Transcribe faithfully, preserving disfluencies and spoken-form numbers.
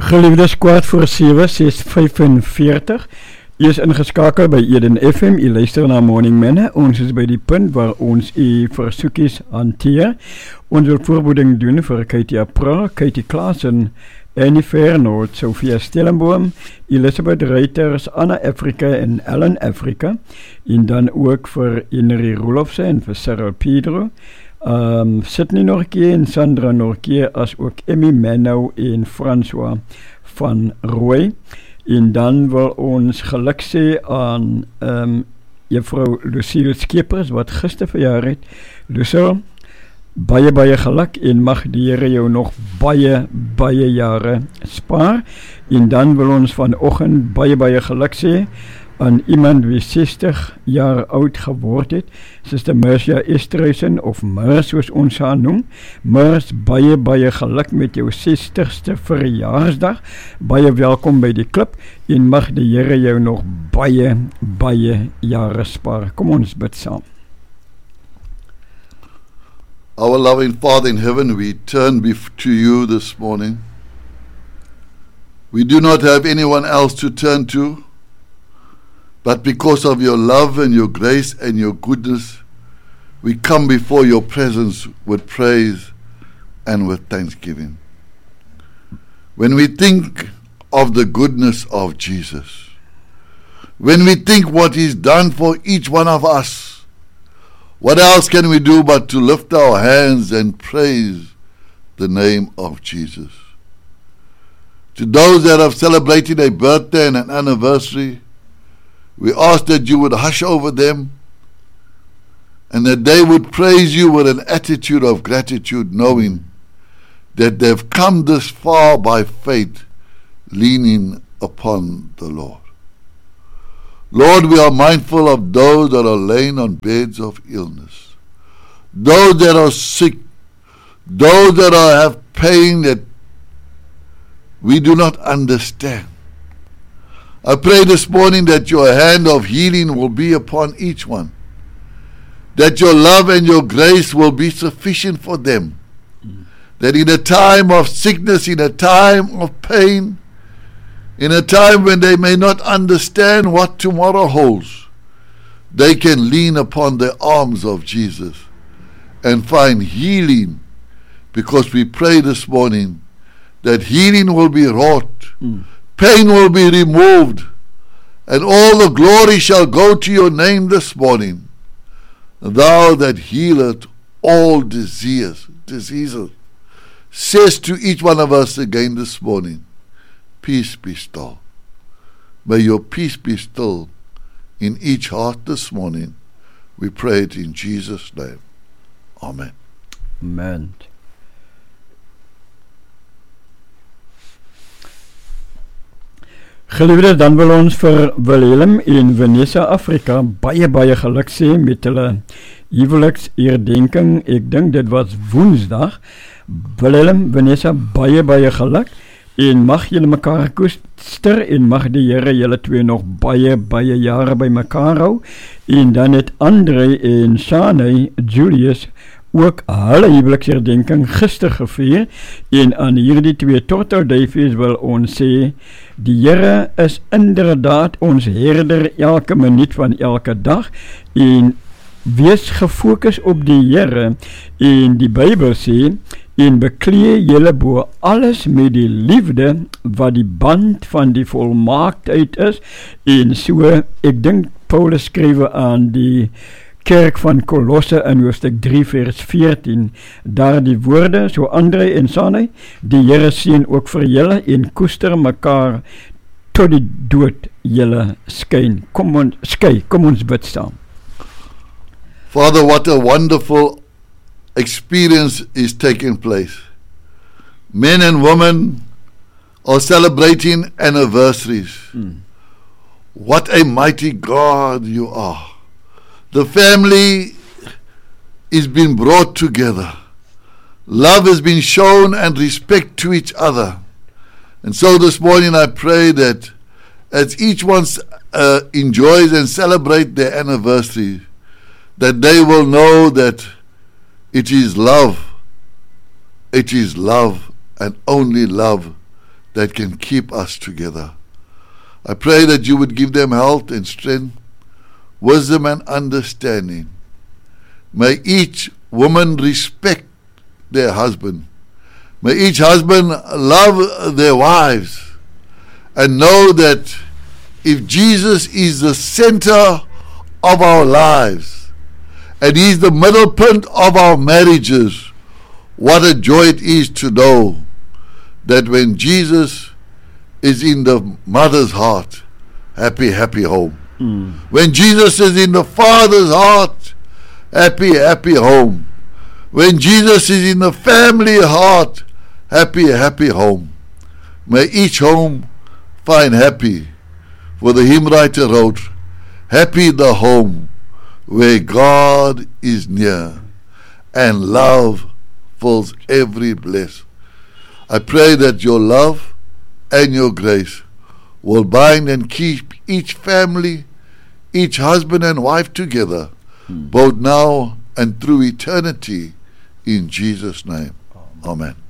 Geliefdes, kwart voor sewe, ses vyfenveertig. U is ingeskakel by Eden F M, u luister na Morning Manna. Ons is by die punt waar ons u versoekies hanteer. Ons wil voorbereiding doen vir Katie April, Katie Klaasen, Annie Vernoot, Sophia Stellenboom, Elizabeth Reuters, Anna Afrika en Ellen Afrika. En dan ook vir Henry Rolofse en vir Cyril Pedro. Um, Sydney Norkie en Sandra Norkie, as ook Emmy Menno en François van Rooi. En dan wil ons geluk sê aan um, juffrou Lucille Skeepers, wat gister verjaar het. Lucille, baie baie geluk en mag die Here jou nog baie baie jare spaar. En dan wil ons vanoggend baie baie geluk sê aan iemand wie sestig jaar oud geword het, Sister Mercia Esterhuisen, of Mers soos ons haar noem. Mers, baie baie geluk met jou sestigste verjaarsdag, baie welkom by die klip, en mag die Here jou nog baie baie jare spaar. Kom ons bid saam. Our loving Father in heaven, we turn to you this morning. We do not have anyone else to turn to, but because of your love and your grace and your goodness, we come before your presence with praise and with thanksgiving. When we think of the goodness of Jesus, when we think what he's done for each one of us, what else can we do but to lift our hands and praise the name of Jesus? To those that have celebrated a birthday and an anniversary, we ask that you would hush over them and that they would praise you with an attitude of gratitude, knowing that they've come this far by faith, leaning upon the Lord. Lord, we are mindful of those that are laying on beds of illness, those that are sick, those that are, have pain that we do not understand. I pray this morning that your hand of healing will be upon each one, that your love and your grace will be sufficient for them, mm. that in a time of sickness, in a time of pain, in a time when they may not understand what tomorrow holds, they can lean upon the arms of Jesus and find healing, because we pray this morning that healing will be wrought, mm. pain will be removed, and all the glory shall go to your name this morning. Thou that healeth all disease, diseases, says to each one of us again this morning, peace be still. May your peace be still in each heart this morning. We pray it in Jesus' name. Amen. Amen. Geliefde, dan wil ons vir Willem en Vanessa Afrika baie baie geluk sê met hulle huweliksherdenking. Ek dink dit was Woensdag. Willem, Vanessa, baie baie geluk en mag julle mekaar koester en mag die Here julle twee nog baie baie jare by mekaar hou. En dan het Andre en Shane Julius ook hulle huweliksherdenking gister gevier, en aan hierdie twee tortelduifies wil ons sê, die Here is inderdaad ons herder elke minuut van elke dag, en wees gefokus op die Here, en die Bybel sê, en beklee julle bo alles met die liefde, wat die band van die volmaaktheid is, en so, ek dink Paulus skrywe aan die Kerk van Kolosse in hoofstuk drie vers veertien, daar die woorde, so Andre en Sane, die Here seën ook vir julle en koester mekaar tot die dood julle skyn. Kom ons skei, kom ons bid saam. Father, what a wonderful experience is taking place. Men and women are celebrating anniversaries. Mm. What a mighty God you are. The family is being brought together. Love has been shown and respect to each other. And so this morning I pray that as each one uh, enjoys and celebrate their anniversary, that they will know that it is love, it is love and only love that can keep us together. I pray that you would give them health and strength, wisdom and understanding. May each woman respect their husband. May each husband love their wives and know that if Jesus is the center of our lives and He's the middle point of our marriages, what a joy it is to know that when Jesus is in the mother's heart, happy, happy home. Mm. When Jesus is in the father's heart, happy, happy home. When Jesus is in the family heart, happy, happy home. May each home find happy. For the hymn writer wrote, happy the home where God is near and love fills every bliss. I pray that your love and your grace will bind and keep each family, each husband and wife together, mm. both now and through eternity, in Jesus' name. Amen.